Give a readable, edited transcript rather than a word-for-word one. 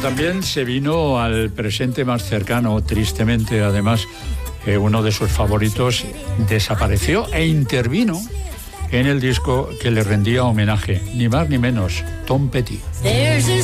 también se vino al presente más cercano, tristemente. Además, uno de sus favoritos desapareció e intervino en el disco que le rendía homenaje, ni más ni menos, Tom Petty.